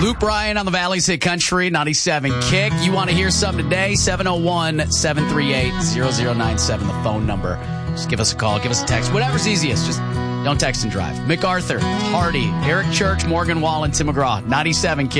Luke Bryan on the Valley's Hit Country 97 Kick. You want to hear something today? 701-738-0097, the phone number. Just give us a call, give us a text, whatever's easiest. Just don't text and drive. MacArthur, Hardy, Eric Church, Morgan Wallen, Tim McGraw, 97 Kick.